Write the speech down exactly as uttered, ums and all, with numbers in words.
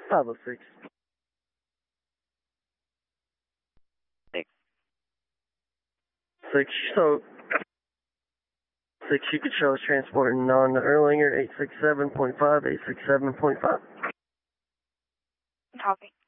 five oh six. Six. Six, so, six, you could show us transporting on the Erlanger eight six seven point five, eight six seven point five. Copy.